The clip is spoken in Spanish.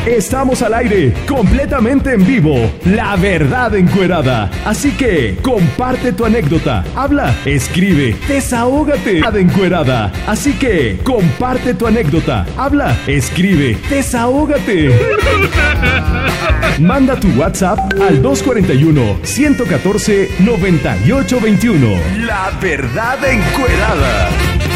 Estamos al aire, completamente en vivo. La verdad encuerada. Así que comparte tu anécdota. Habla, escribe, desahógate. La verdad encuerada. Así que comparte tu anécdota. Habla, escribe, desahógate. Manda tu WhatsApp al 241-114-9821. La verdad encuerada.